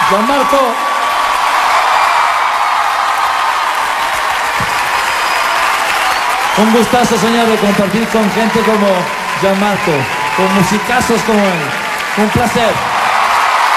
Gianmarco. Un gustazo soñado compartir con gente como Gianmarco, con musicazos como él. Un placer.